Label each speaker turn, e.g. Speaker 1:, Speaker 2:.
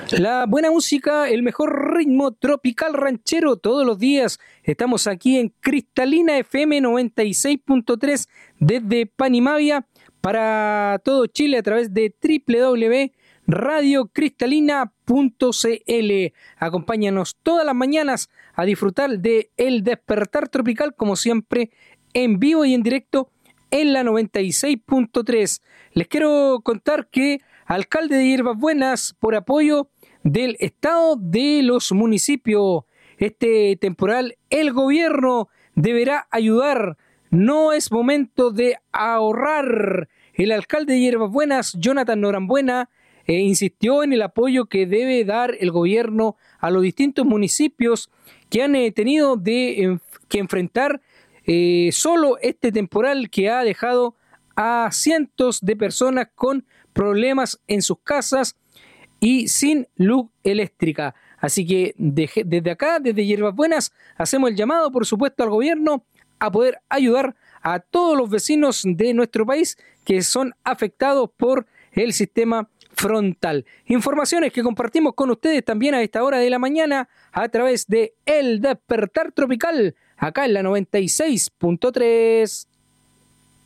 Speaker 1: La buena música, el mejor ritmo tropical ranchero todos los días. Estamos aquí en Cristalina FM 96.3 desde Panimavia para todo Chile a través de www.radiocristalina.cl. Acompáñanos todas las mañanas a disfrutar de El Despertar Tropical, como siempre, en vivo y en directo en la 96.3. Les quiero contar que alcalde de Hierbas Buenas, por apoyo del estado de los municipios, este temporal, el gobierno deberá ayudar. No es momento de ahorrar. El alcalde de Hierbas Buenas, Jonathan Norambuena, insistió en el apoyo que debe dar el gobierno a los distintos municipios que han tenido que enfrentar solo este temporal que ha dejado a cientos de personas con problemas en sus casas y sin luz eléctrica. Así que desde acá, desde Hierbas Buenas, hacemos el llamado, por supuesto, al gobierno a poder ayudar a todos los vecinos de nuestro país que son afectados por el sistema frontal. Informaciones que compartimos con ustedes también a esta hora de la mañana a través de El Despertar Tropical, acá en la 96.3.